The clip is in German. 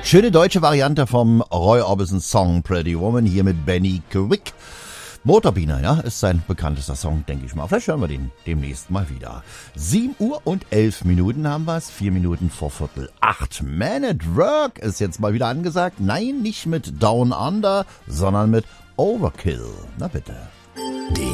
Schöne deutsche Variante vom Roy Orbison Song Pretty Woman hier mit Benny Quick. Motorbiene, ja, ist sein bekanntester Song, denke ich mal. Vielleicht hören wir den demnächst mal wieder. 7 Uhr und 11 Minuten haben wir es, 4 Minuten vor 7:45. Man at Work ist jetzt mal wieder angesagt. Nein, nicht mit Down Under, sondern mit Overkill. Na bitte.